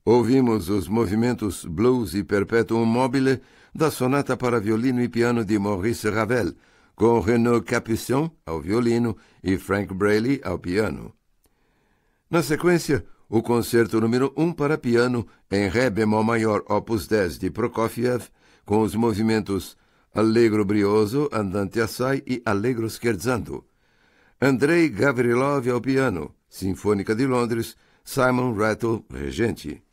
Ouvimos os movimentos blues e perpetuum mobile da sonata para violino e piano de Maurice Ravel, com Renaud Capuçon ao violino e Frank Braley ao piano. Na sequência, o concerto número 1 para piano em Ré bemol maior opus 10 de Prokofiev, com os movimentos Allegro brioso, andante assai e Allegro scherzando. Andrei Gavrilov ao piano, Sinfônica de Londres, Simon Rattle, regente.